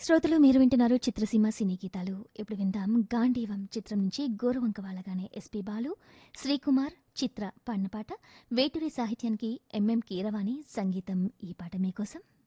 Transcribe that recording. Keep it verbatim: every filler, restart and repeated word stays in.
శ్రోతలు మీరు వింటున్నారు చిత్రసీమ సినీ గీతాలు. ఇప్పుడు విందాం గాంధీవం చిత్రం నుంచి గోరవంక వాళ్ళగానే ఎస్పి బాలు, శ్రీకుమార్, చిత్ర పాడిన పాట. వేటూరి సాహిత్యానికి ఎంఎం కీరవాణి సంగీతం. ఈ పాట మీకోసం.